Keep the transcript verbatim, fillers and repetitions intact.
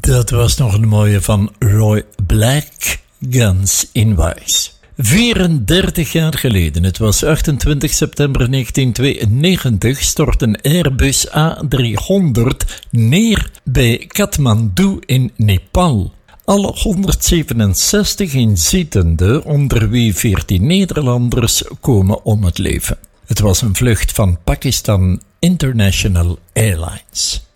Dat was nog een mooie van Roy Black, Guns in Wise. vierendertig jaar geleden, het was achtentwintig september negentien tweeënnegentig, stort een Airbus A driehonderd neer bij Kathmandu in Nepal. Alle honderdzevenenzestig inzittenden, onder wie veertien Nederlanders, komen om het leven. Het was een vlucht van Pakistan International Airlines.